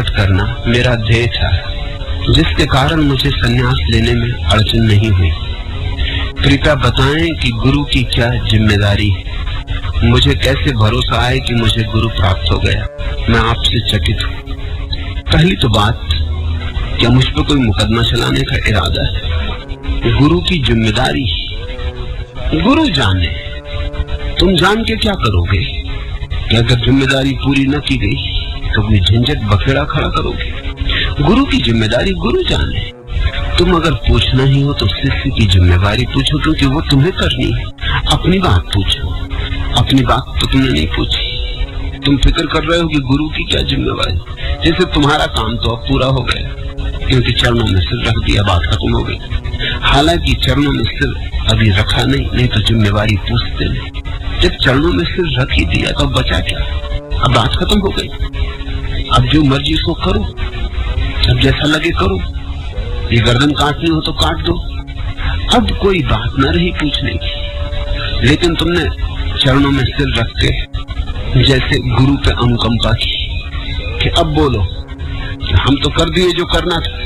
प्रकट करना मेरा ध्येय था, जिसके कारण मुझे संन्यास लेने में अड़चन नहीं हुई। कृपया बताएं कि गुरु की क्या जिम्मेदारी है, मुझे कैसे भरोसा आए कि मुझे गुरु प्राप्त हो गया। मैं आपसे चकित हूँ। पहली तो बात, क्या मुझ पर कोई मुकदमा चलाने का इरादा है? गुरु की जिम्मेदारी, गुरु जाने, तुम जान के क्या करोगे कि अगर जिम्मेदारी पूरी न की गई तो कोई झंझट बखेड़ा खड़ा करोगे। गुरु की जिम्मेदारी गुरु जाने। तुम अगर पूछना ही हो तो शिष्य की जिम्मेदारी पूछो, क्योंकि वो तुम्हें करनी है। अपनी बात पूछो, अपनी बात तो तुमने नहीं पूछी। तुम फिक्र कर रहे हो कि गुरु की क्या जिम्मेवारी, जैसे तुम्हारा काम तो अब पूरा हो गया, क्योंकि चरणों में सिर रख दिया, बात खत्म हो गई। हालांकि चरणों में सिर अभी रखा नहीं तो जिम्मेवारी पूछते नहीं। जब चरणों में सिर रख ही दिया तो बचा क्या? अब बात खत्म हो गई। अब जो मर्जी उसको करो, अब जैसा लगे करो। ये गर्दन काटनी हो तो काट दो। अब कोई बात न रही पूछने की। लेकिन तुमने चरणों में सिर रख के जैसे गुरु पे अनुकंपा की कि अब बोलो, हम तो कर दिए जो करना था,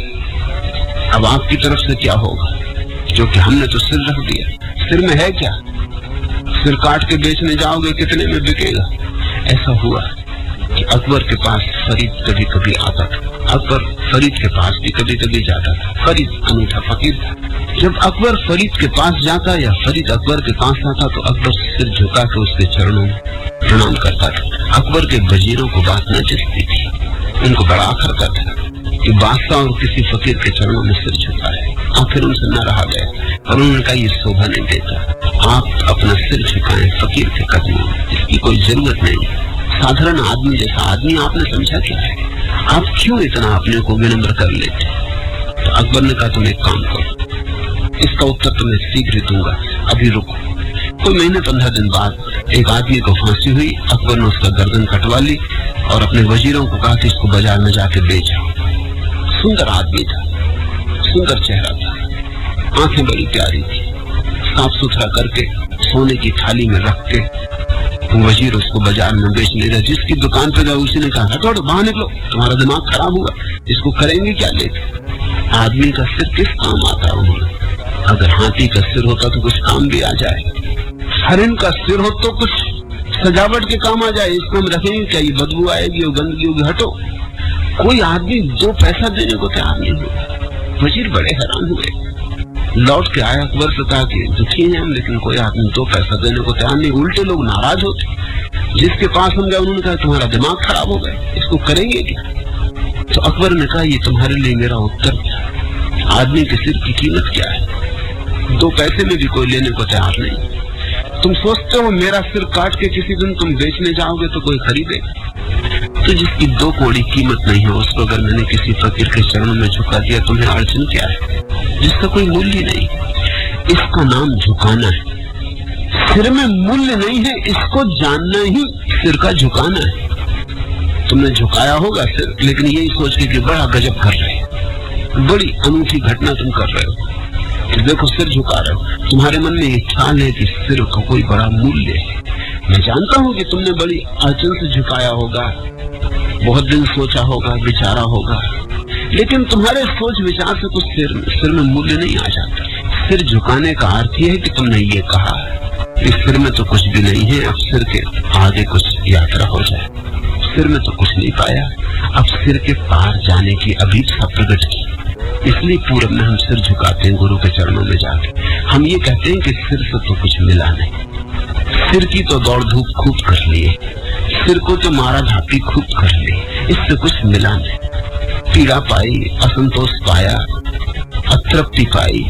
अब आपकी तरफ से क्या होगा? जो कि हमने तो सिर रख दिया। सिर में है क्या? सिर काट के बेचने जाओगे, कितने में बिकेगा? ऐसा हुआ कि अकबर के पास फरीद कभी कभी आता था, अकबर फरीद के पास भी कभी कभी जाता था। फरीद अनूठा फकीर था। जब अकबर फरीद के पास जाता या फरीद अकबर के पास आता तो अकबर सिर झुका के उसके चरणों में प्रणाम करता था। अकबर के वजीरों को बात न जचती थी, उनको बड़ा करता था कि बादशाह और किसी फकीर के चरणों में सिर झुका है। आखिर उनसे न रहा गया और उन्होंने कहा, ये शोभा नहीं देता, आप अपना सिर झुकाएं फकीर के कदमों में, इसकी कोई जरूरत नहीं। साधारण आदमी जैसा आदमी आपने समझा क्या है? आप क्यों इतना अपने को विनम्र कर लेते? तो अकबर ने कहा, तुम एक काम करो, इसका उत्तर तुम्हें शीघ्र ही दूंगा, अभी रुको। कोई महीने 15 दिन बाद एक आदमी को फांसी हुई। अकबर ने उसका गर्दन कटवा ली और अपने वजीरों को कहा कि इसको बाजार में जाके बेचो। सुंदर आदमी था, सुंदर चेहरा था, आंखें बड़ी प्यारी थी। साफ सुथरा करके सोने की थाली में रख के वजीर उसको बाजार में बेचने लगा। जिसकी दुकान पे गया उसी ने कहा, हटो बाहर निकलो, तुम्हारा दिमाग खराब हुआ, इसको करेंगे क्या लेके? आदमी का सिर किस काम आता है? अगर हाथी का सिर होता तो कुछ काम भी आ जाए, हरिण का सिर हो तो कुछ सजावट के काम आ जाए। इसको हम रखेंगे क्या? ये बदबू आएगी और गंदगी होगी, हटो। कोई आदमी 2 पैसा देने को तैयार नहीं हुआ। वजीर बड़े हैरान हुए, लौट के आया, अकबर से कहा कि दुखी हैं हम, लेकिन कोई आदमी 2 पैसा देने को तैयार नहीं। उल्टे लोग नाराज होते। जिसके पास हम गए उन्होंने कहा, तुम्हारा दिमाग खराब हो गया, इसको करेंगे क्या? तो अकबर ने कहा, ये तुम्हारे लिए मेरा उत्तर था। आदमी के सिर की कीमत क्या है? 2 पैसे में भी कोई लेने को तैयार नहीं। तुम सोचते हो मेरा सिर काट के किसी दिन तुम बेचने जाओगे तो कोई खरीदेगा? तो जिसकी 2 कौड़ी कीमत नहीं है उसको अगर मैंने किसी फकीर के चरणों में झुका दिया, तुम्हें अड़चन क्या है? जिसका कोई मूल्य नहीं, इसका नाम झुकाना है। सिर में मूल्य नहीं है, इसको जानना ही सिर का झुकाना है। तुमने झुकाया होगा सिर, लेकिन यही सोच के कि बड़ा गजब कर रहे हो, बड़ी अनूठी घटना तुम कर रहे हो, तो देखो सिर झुका रहे हो। तुम्हारे मन में एक ख्याल है कि सिर का कोई बड़ा मूल्य है। मैं जानता हूं कि तुमने बड़ी अड़चन से झुकाया होगा, बहुत दिन सोचा होगा, विचारा होगा, लेकिन तुम्हारे सोच विचार से कुछ सिर में मूल्य नहीं आ जाता। सिर झुकाने का अर्थ यह है कि तुमने ये कहा इस सिर में तो कुछ भी नहीं है, अब सिर के आगे कुछ यात्रा हो जाए। सिर में तो कुछ नहीं पाया, अब सिर के पार जाने की अभीपसा प्रकट की। इसलिए पूरब में हम सिर झुकाते हैं गुरु के चरणों में जाके। हम ये कहते हैं कि सिर से तो कुछ मिला नहीं, सिर की तो दौड़ धूप खूब कर लिए, सिर को तो मारा धापी खूब कर ली, इससे कुछ मिला नहीं। पीड़ा पाई, असंतोष पाया, अतृप्ति पाई,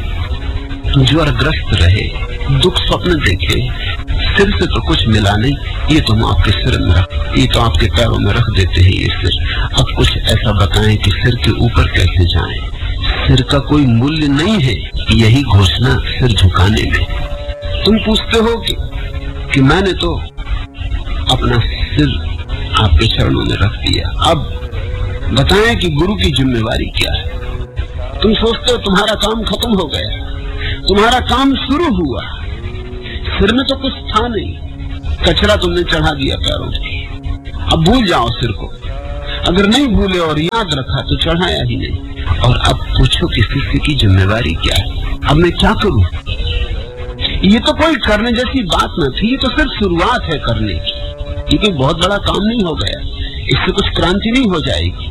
ज्वरग्रस्त रहे, दुख स्वप्न देखे, सिर से तो कुछ मिला नहीं। ये तो हम आपके सिर में ये तो आपके पैरों में रख देते हैं ये सिर। अब कुछ ऐसा बताएं कि सिर के ऊपर कैसे जाएं। सिर का कोई मूल्य नहीं है, यही घोषणा सिर झुकाने में। तुम पूछते हो कि मैंने तो अपना सिर आपके चरणों में रख दिया, अब बताएं कि गुरु की जिम्मेवारी क्या है। तुम सोचते हो तुम्हारा काम खत्म हो गया, तुम्हारा काम शुरू हुआ। सिर में तो कुछ था नहीं, कचरा तुमने चढ़ा दिया पैरों में, अब भूल जाओ सिर को। अगर नहीं भूले और याद रखा तो चढ़ाया ही नहीं। और अब पूछो कि शिष्य की जिम्मेवारी क्या है? अब मैं क्या करूं? ये तो कोई करने जैसी बात न थी, ये तो सिर्फ शुरुआत है करने की। ये कोई बहुत बड़ा काम नहीं हो गया, इससे कुछ क्रांति नहीं हो जाएगी।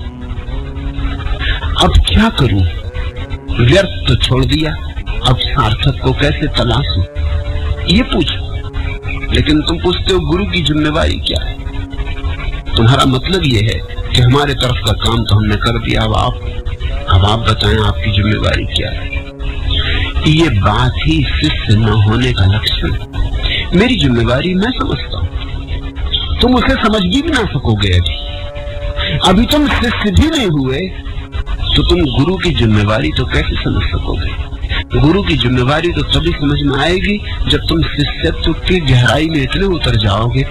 अब क्या करूं? व्यर्थ तो छोड़ दिया, अब सार्थक को कैसे तलाशूं? ये पूछो। लेकिन तुम पूछते हो गुरु की जिम्मेवारी क्या है? तुम्हारा मतलब ये है कि हमारे तरफ का काम तो हमने कर दिया, अब आप बताएं आपकी जिम्मेवारी क्या है? ये बात ही शिष्य न होने का लक्षण। मेरी जिम्मेवारी मैं समझता हूं, तुम उसे समझ भी ना सकोगे। अभी तुम शिष्य भी नहीं हुए तो तुम गुरु की जिम्मेवारी तो कैसे समझ सकोगे? गुरु की जिम्मेवारी तो तभी समझ में आएगी जब तुम शिष्यत्व की गहराई में इतने उतर जाओगे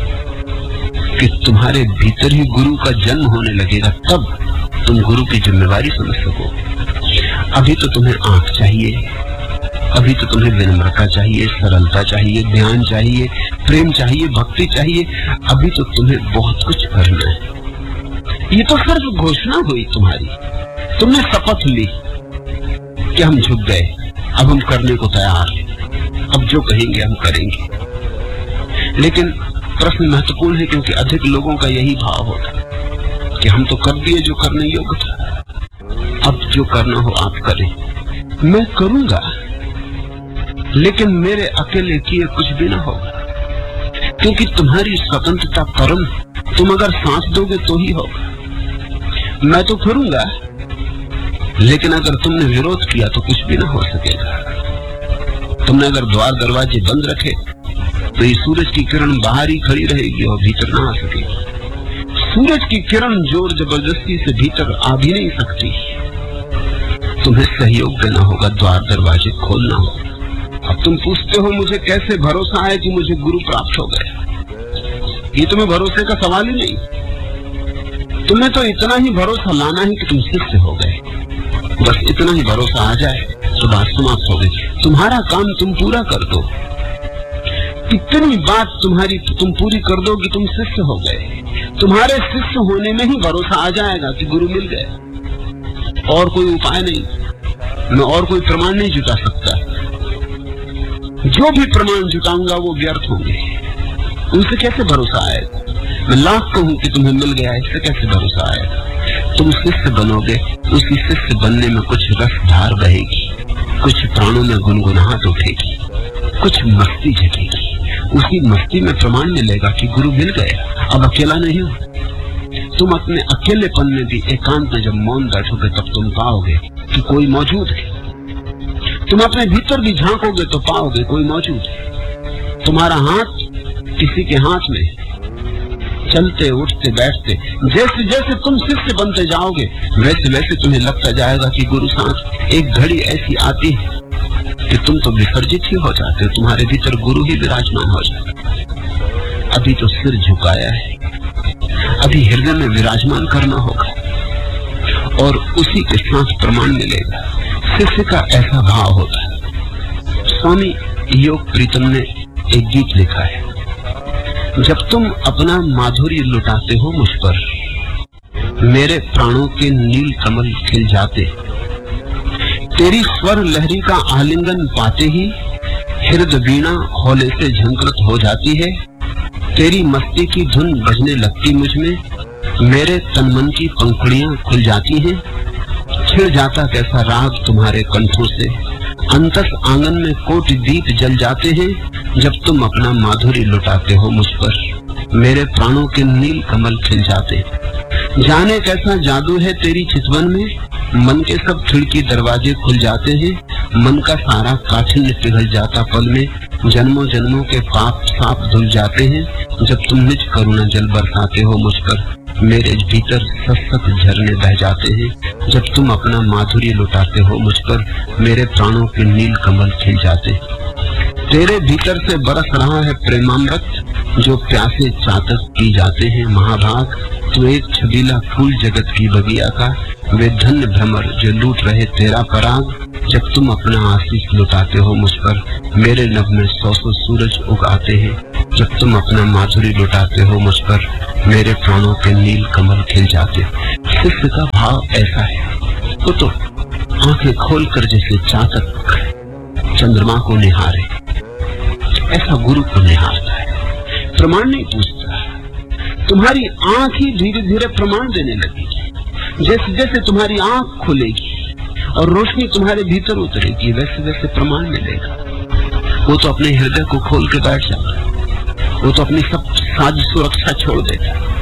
कि तुम्हारे भीतर ही गुरु का जन्म होने लगेगा, तब तुम गुरु की जिम्मेवारी समझ सकोगे। अभी तो तुम्हें आंख चाहिए, अभी तो तुम्हें विनम्रता चाहिए, सरलता चाहिए, ध्यान चाहिए, प्रेम चाहिए, भक्ति चाहिए। अभी तो तुम्हें बहुत कुछ करना है। ये तो सिर्फ घोषणा हुई तुम्हारी, तुमने शपथ ली कि हम झुक गए, अब हम करने को तैयार हैं, अब जो कहेंगे हम करेंगे। लेकिन प्रश्न महत्वपूर्ण है, क्योंकि अधिक लोगों का यही भाव होता है कि हम तो कर दिए जो करने योग्य था, अब जो करना हो आप करें। मैं करूंगा, लेकिन मेरे अकेले किए कुछ भी ना होगा, क्योंकि तुम्हारी स्वतंत्रता परम, तुम अगर साथ दोगे तो ही होगा। मैं तो करूंगा, लेकिन अगर तुमने विरोध किया तो कुछ भी ना हो सकेगा। तुमने अगर द्वार दरवाजे बंद रखे तो ये सूरज की किरण बाहर ही खड़ी रहेगी और भीतर ना आ सकेगी। सूरज की किरण जोर जबरदस्ती से भीतर आ भी नहीं सकती। तुम्हें सहयोग देना होगा, द्वार दरवाजे खोलना होगा। अब तुम पूछते हो मुझे कैसे भरोसा है कि मुझे गुरु प्राप्त हो गया? ये तुम्हें भरोसे का सवाल ही नहीं, तुम्हें तो इतना ही भरोसा लाना है कि तुम शिष्य हो गए। बस इतना ही भरोसा आ जाए तो बात समाप्त हो गई। तुम्हारा काम तुम पूरा कर दो, इतनी बात तुम्हारी तुम पूरी कर दो कि तुम शिष्य हो गए। तुम्हारे शिष्य होने में ही भरोसा आ जाएगा कि गुरु मिल गए। और कोई उपाय नहीं, मैं और कोई प्रमाण नहीं जुटा सकता। जो भी प्रमाण जुटाऊंगा वो व्यर्थ होंगे, उनसे कैसे भरोसा आएगा? मैं लाख कहूं कि तुम्हें मिल गया, इससे कैसे भरोसा आएगा? तुम शिष्य बनोगे, उसी शिष्य बनने में कुछ रस धार बहेगी, कुछ प्राणों में गुनगुनाहट उठेगी, कुछ मस्ती जगेगी। उसी मस्ती में प्रमाण मिलेगा कि गुरु मिल गया, अब अकेला नहीं हो। तुम अपने अकेलेपन में भी एकांत में जब मौन बैठोगे तब तुम पाओगे कि कोई मौजूद है। तुम अपने भीतर भी झांकोगे तो पाओगे कोई मौजूद है। तुम्हारा हाथ किसी के हाथ में, चलते उठते बैठते, जैसे जैसे तुम शिष्य बनते जाओगे वैसे वैसे तुम्हें लगता जाएगा कि गुरु साथ। एक घड़ी ऐसी आती है कि तुम तो विसर्जित ही हो जाते हो, तुम्हारे भीतर गुरु ही विराजमान हो जाते। अभी तो सिर झुकाया है, अभी हृदय में विराजमान करना होगा और उसी के साथ प्रमाण मिलेगा। शिष्य का ऐसा भाव होता है। स्वामी योग प्रीतम ने एक गीत लिखा है, जब तुम अपना माधुर्य लुटाते हो मुझ पर, मेरे प्राणों के नील कमल खिल जाते। तेरी स्वर लहरी का आलिंगन पाते ही हृदय वीणा हौले से झंकृत हो जाती है। तेरी मस्ती की धुन बजने लगती मुझ में, मेरे तन मन की पंखुड़ियां खुल जाती हैं। छिड़ जाता कैसा राग तुम्हारे कंठों से, अंतस आंगन में कोटि दीप जल जाते हैं। जब तुम अपना माधुर्य लुटाते हो मुझ पर, मेरे प्राणों के नील कमल खिल जाते। जाने कैसा जादू है तेरी चितवन में, मन के सब खिड़की दरवाजे खुल जाते हैं। मन का सारा काठिन्य पिघल जाता पल में, जन्मों जन्मों के पाप साफ धुल जाते हैं। जब तुम निज करुणा जल बरसाते हो मुझ पर, मेरे भीतर सतसत झरने बह जाते हैं। जब तुम अपना माधुर्य लुटाते हो मुझ पर, मेरे प्राणों के नील कमल खिल जाते। तेरे भीतर से बरस रहा है प्रेमामृत, जो प्यासे चातक पी जाते हैं महाभाग। तू एक छबीला फूल जगत की बगिया का, वे धन्य भ्रमर जो लूट रहे तेरा पराग। जब तुम अपना आशीष लुटाते हो मुझ पर, मेरे नभ में 100 सूरज उगाते हैं। जब तुम अपना माधुरी लुटाते हो मुझ पर, मेरे प्राणों के नील कमल खिल जाते। शिष्य का भाव ऐसा है, वो तो आंखें खोलकर जैसे चातक चंद्रमा को निहारे, ऐसा गुरु को निहारता है, प्रमाण नहीं पूछता। तुम्हारी आंख ही धीरे धीरे प्रमाण देने लगेगी। जैसे जैसे तुम्हारी आंख खुलेगी और रोशनी तुम्हारे भीतर उतरेगी, वैसे वैसे प्रमाण मिलेगा। वो तो अपने हृदय को खोल के बैठ जाता है, वो तो अपनी सब साज सुरक्षा छोड़ देता है,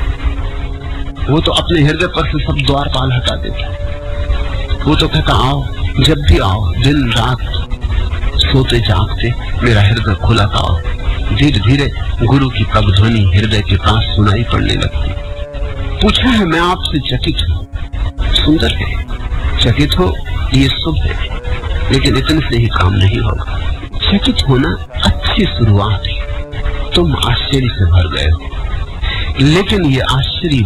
वो तो अपने हृदय पर से सब द्वारपाल हटा देता है। वो तो कहता आओ, जब भी आओ, दिन रात सोते जागते मेरा हृदय खुला था। आओ। धीरे धीरे गुरु की पग ध्वनि हृदय के पास सुनाई पड़ने लगती। पूछा है मैं आपसे चकित हूं। सुंदर है, चकित हो ये शुभ है, लेकिन इतने से ही काम नहीं होगा। चकित होना अच्छी शुरुआत है, तुम आश्चर्य से भर गए हो, लेकिन ये आश्चर्य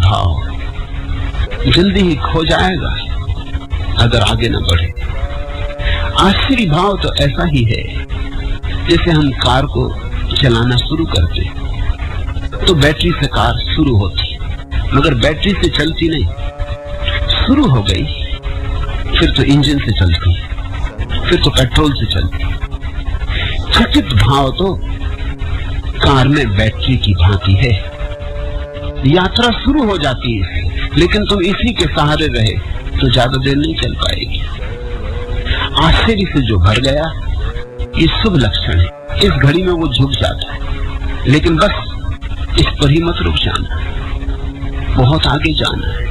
भाव जल्दी ही खो जाएगा अगर आगे न बढ़े। आश्चर्य भाव तो ऐसा ही है जैसे हम कार को चलाना शुरू करते, तो बैटरी से कार शुरू होती, मगर बैटरी से चलती नहीं। शुरू हो गई फिर तो इंजन से चलती, फिर तो पेट्रोल से चलती। चकित भाव तो कार में बैटरी की भांति है, यात्रा शुरू हो जाती है, लेकिन तुम इसी के सहारे रहे तो ज्यादा देर नहीं चल पाएगी। आश्चर्य से जो भर गया ये शुभ लक्षण है। इस घड़ी में वो झुक जाता है, लेकिन बस इस पर ही मत रुक जाना, बहुत आगे जाना है।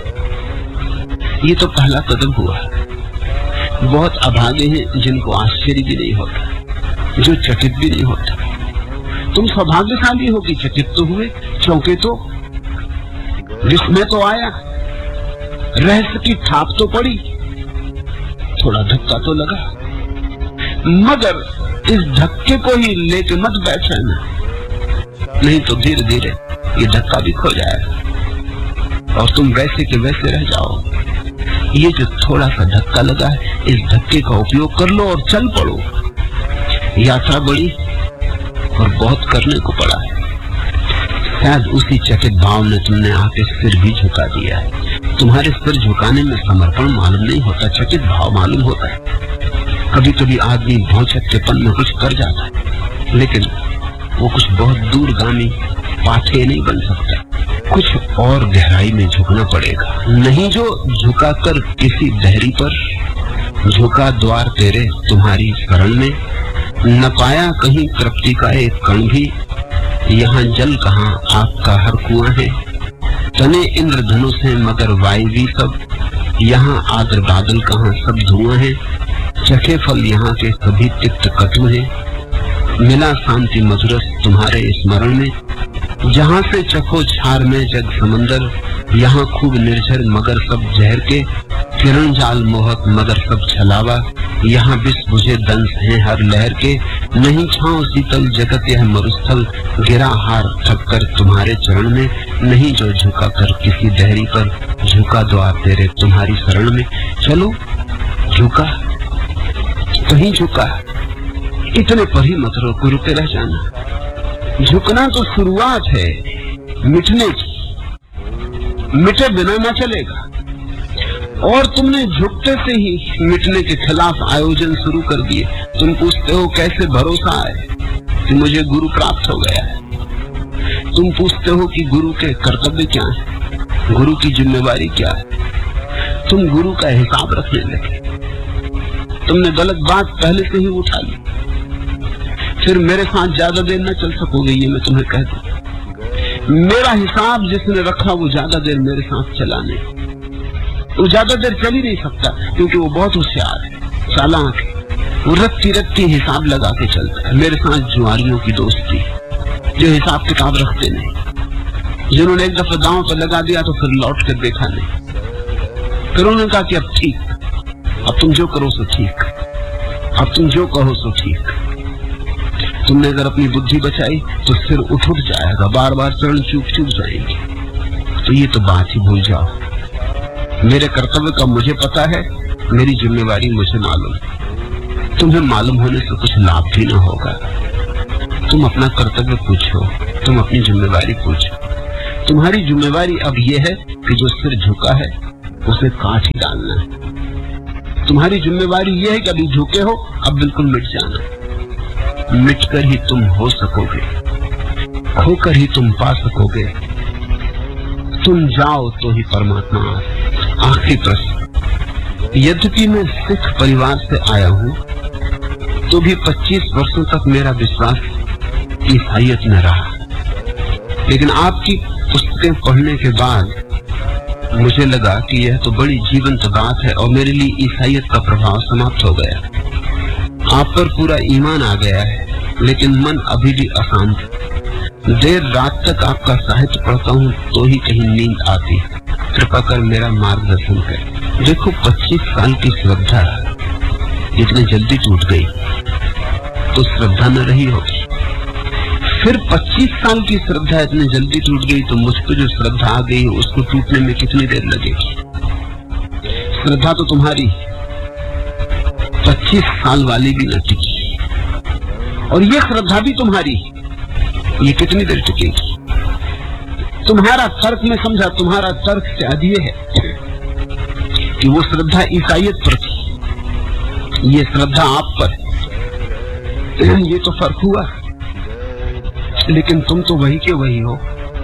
ये तो पहला कदम हुआ। बहुत अभागे हैं जिनको आश्चर्य भी नहीं होता, जो चकित भी नहीं होता। तुम सौभाग्यशाली हो कि चकित तो हुए, चौंके तो, विस्मय तो आया, रहस्य की थाप तो पड़ी, थोड़ा धक्का तो लगा, मगर इस धक्के को ही लेके मत बैठना, नहीं तो धीरे धीरे ये धक्का भी खो जाएगा और तुम वैसे के वैसे रह जाओ। ये जो थोड़ा सा धक्का लगा है, इस धक्के का उपयोग कर लो और चल पड़ो। यात्रा बड़ी और बहुत करने को पड़ा है। शायद उसी चकित भाव ने तुमने आके सिर भी झुका दिया है। तुम्हारे सिर झुकाने में समर्पण मालूम नहीं होता, चकित भाव मालूम होता है। कभी कभी आदमी भौचक्केपन में कुछ कर जाता है, लेकिन वो कुछ बहुत दूरगामी पाथे नहीं बन सकता। कुछ और गहराई में झुकना पड़ेगा, नहीं जो झुकाकर किसी दहरी पर झुका द्वार तेरे तुम्हारी शरण में, न पाया कहीं तृप्ति का एक कण भी, यहाँ जल कहाँ आपका हर कुआं है। तने इंद्रधनुष है मगर वायवी सब, यहाँ आद्र बादल कहाँ सब धुआं है। चखे फल यहाँ के सभी तिक्त कटु है, मिला शांति मधुरस तुम्हारे स्मरण में। जहाँ से चखो छार में जग समंदर, यहाँ खूब निर्झर मगर सब जहर के, किरण जाल मोहक मगर सब छलावा, यहाँ विष बुझे दंश है हर लहर के। नहीं छांव शीतल जगत यह मरुस्थल, गिरा हार थककर तुम्हारे चरण में। नहीं जो झुका कर किसी दहरी पर, झुका द्वार तेरे तुम्हारी शरण में। चलो झुका, कहीं झुका, इतने पर ही मत रोको, रुके रह जाना। झुकना तो शुरुआत है मिटने की, मिटे बिना ना चलेगा। और तुमने झुकते से ही मिटने के खिलाफ आयोजन शुरू कर दिए। तुम पूछते हो कैसे भरोसा है कि मुझे गुरु प्राप्त हो गया है। तुम पूछते हो कि गुरु के कर्तव्य क्या है, गुरु की जिम्मेवारी क्या है। तुम गुरु का हिसाब रखने लगे। तुमने गलत बात पहले से ही उठा ली, फिर मेरे साथ ज्यादा देर न चल सकोगे, ये मैं तुम्हें कह दूं। मेरा हिसाब जिसने रखा वो ज्यादा देर मेरे साथ चला नहीं। वो ज्यादा देर चल ही नहीं सकता, क्योंकि वो बहुत होशियार है, चालाक है। वो रत्ती रत्ती हिसाब लगा के चलता है। मेरे साथ जुआरियों की दोस्ती, जो हिसाब किताब रखते नहीं, जिन्होंने एक दफा दांव पर लगा दिया तो फिर लौट कर देखा नहीं। फिर उन्होंने कहा कि अब ठीक, अब तुम जो करो सो ठीक, अब तुम जो कहो सो ठीक। तुमने अगर अपनी बुद्धि बचाई तो सिर उठ जाएगा, बार बार चरण चूक जाएंगे। तो ये तो बात ही भूल जाओ। मेरे कर्तव्य का मुझे पता है, मेरी जिम्मेवारी मुझे मालूम है। तुम्हें मालूम होने से कुछ लाभ भी ना होगा। तुम अपना कर्तव्य पूछो, तुम अपनी जिम्मेवारी पूछो। तुम्हारी जिम्मेवारी अब यह है कि जो सिर झुका है उसे काट ही डालना है। तुम्हारी जिम्मेवारी यह है कि अभी झुके हो, अब बिल्कुल मिट जाना। मिटकर ही तुम हो सकोगे, खोकर ही तुम पा सकोगे। तुम जाओ तो ही परमात्मा आए। आखिरी प्रश्न, यद्यपि मैं सिख परिवार से आया हूं तो भी 25 वर्षों तक मेरा विश्वास ईसाईयत में रहा, लेकिन आपकी पुस्तकें पढ़ने के बाद मुझे लगा कि यह तो बड़ी जीवंत बात है और मेरे लिए ईसाईयत का प्रभाव समाप्त हो गया। आप पर पूरा ईमान आ गया है, लेकिन मन अभी भी अशांत। देर रात तक आपका साहित्य पढ़ता हूँ तो ही कहीं नींद आती। कृपा कर मेरा मार्गदर्शन कर। देखो, 25 साल की श्रद्धा इतनी जल्दी टूट गई तो श्रद्धा न रही होगी। फिर 25 साल की श्रद्धा इतनी जल्दी टूट गई तो मुझ पर जो श्रद्धा आ गई उसको टूटने में कितनी देर लगेगी। श्रद्धा तो तुम्हारी 25 साल वाली भी न टिकी, और ये श्रद्धा भी तुम्हारी, ये कितनी देर टिकेगी। तुम्हारा तर्क में समझा, तुम्हारा तर्क शायद ये है कि वो श्रद्धा ईसाईयत पर थी, ये श्रद्धा आप पर, ये तो फर्क हुआ। लेकिन तुम तो वही के वही हो।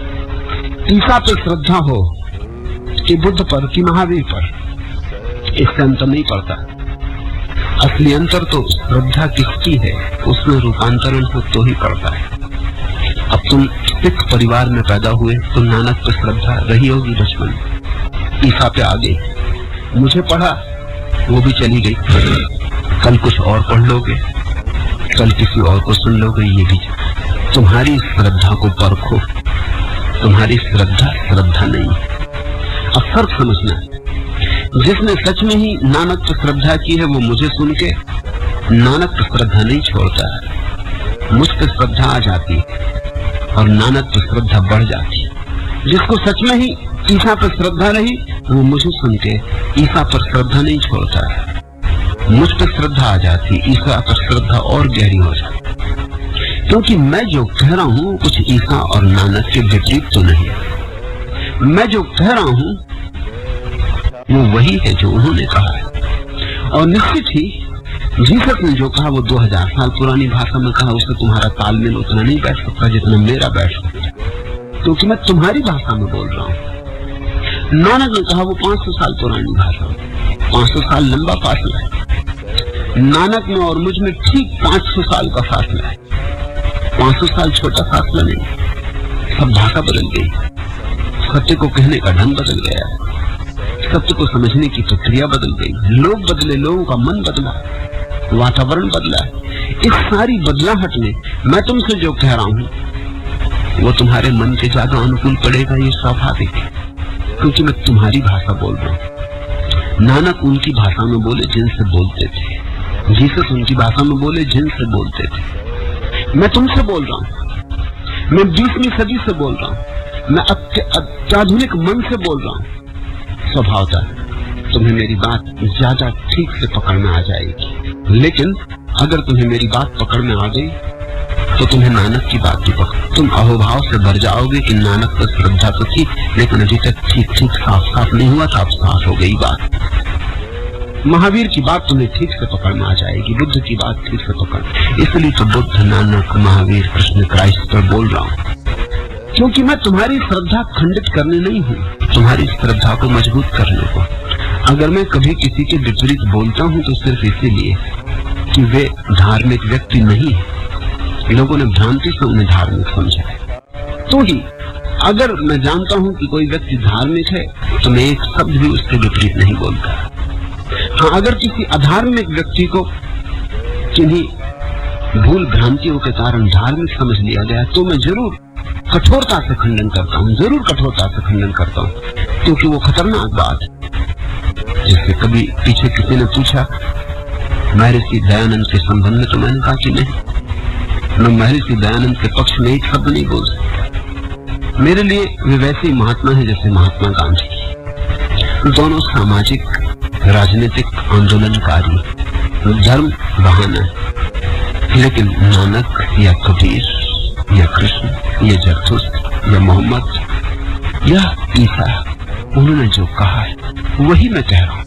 ईसा पे श्रद्धा हो कि बुद्ध पर कि महावीर पर, इससे अंतर नहीं पड़ता। असली अंतर तो श्रद्धा किसकी है उसमें रूपांतरण हो तो ही पड़ता है। अब तुम सिख परिवार में पैदा हुए तो नानक पे श्रद्धा रही होगी बचपन, ईसा पे आ गई। मुझे पढ़ा, वो भी चली गई। कल कुछ और पढ़ लोगे, कल किसी और को सुन लोगे, ये भी। तुम्हारी श्रद्धा को परखो, तुम्हारी श्रद्धा श्रद्धा नहीं। अब फर्क समझना, जिसने सच में ही नानक पर श्रद्धा की है वो मुझे सुन के नानक पर श्रद्धा नहीं छोड़ता है, मुझ पर श्रद्धा आ जाती और नानक पर श्रद्धा बढ़ जाती। जिसको सच में ही ईसा पर श्रद्धा रही वो मुझे सुन के ईसा पर श्रद्धा नहीं छोड़ता है, मुझ पर श्रद्धा आ जाती, ईसा पर श्रद्धा और गहरी हो जाती। क्योंकि मैं जो कह रहा हूं कुछ ईसा और नानक के विपरीत तो नहीं, मैं जो कह रहा हूं वो वही है जो उन्होंने कहा है। और निश्चित ही जीसस ने जो कहा वो 2000 साल पुरानी भाषा में कहा, उससे तुम्हारा तालमेल उतना नहीं बैठ सकता जितना मेरा बैठ सकता, क्योंकि मैं तुम्हारी भाषा में बोल रहा हूं। नानक ने कहा वो 500 साल पुरानी भाषा, 500 साल लंबा फासला है। नानक में और मुझ में ठीक 500 साल का फासला है। 500 साल छोटा फासला नहीं। सब भाषा बदल गई, सत्य को कहने का ढंग बदल गया, सत्य को समझने की प्रक्रिया बदल गई, लोग बदले, लोगों का मन बदला, वातावरण बदला। इस सारी बदलाहट में मैं तुमसे जो कह रहा हूं वो तुम्हारे मन के ज्यादा अनुकूल पड़ेगा, ये स्वाभाविक है, क्योंकि मैं तुम्हारी भाषा बोल रहा हूं। नानक उनकी भाषा में बोले जिनसे बोलते थे, जीसस उनकी भाषा में बोले जिनसे बोलते थे। मैं तुमसे बोल रहा हूं, मैं 20वीं सदी से बोल रहा हूं, मैं अत्याधुनिक मन से बोल रहा हूं। स्वभावतः तुम्हें मेरी बात ज्यादा ठीक से पकड़ में आ जाएगी, लेकिन अगर तुम्हें मेरी बात पकड़ में आ गई तो तुम्हें नानक की बात भी पकड़, तुम अहोभाव से भर जाओगे कि नानक पर श्रद्धा तो थी लेकिन अभी तक ठीक ठीक साफ साफ नहीं हुआ था, अब साफ हो गई बात। महावीर की बात तुम्हें ठीक से पकड़ में आ जाएगी, बुद्ध की बात ठीक से पकड़। इसलिए तो बुद्ध, नानक, महावीर, कृष्ण, क्राइस्ट पर बोल रहा हूँ, क्योंकि मैं तुम्हारी श्रद्धा खंडित करने नहीं हूँ, तुम्हारी श्रद्धा को मजबूत करने को। अगर मैं कभी किसी के विपरीत बोलता हूँ तो सिर्फ इसीलिए कि वे धार्मिक व्यक्ति नहीं है, लोगों ने भ्रांति से उन्हें धार्मिक समझा है। तो ही अगर मैं जानता हूँ कि कोई व्यक्ति धार्मिक है तो मैं एक शब्द भी उसके विपरीत नहीं बोलता। हाँ, अगर किसी अधार्मिक व्यक्ति को किन्हीं भूल भ्रांतियों के कारण धार्मिक समझ लिया गया तो मैं जरूर कठोरता से खंडन करता हूँ, जरूर कठोरता से खंडन करता हूँ, क्योंकि वो खतरनाक बात है। जैसे कभी पीछे किसी ने पूछा महर्षि दयानंद के संबंध में, तो मैंने कहा कि नहीं, मैं महर्षि दयानंद के पक्ष में एक शब्द नहीं बोल सकता। मेरे लिए वे वैसे ही महात्मा है जैसे महात्मा गांधी। दोनों सामाजिक राजनीतिक आंदोलनकारी, धर्म बहाना है, लेकिन नानक या कबीर या कृष्ण या जरथुस्त्र या मोहम्मद या ईसा, उन्होंने जो कहा है वही मैं कह रहा हूं।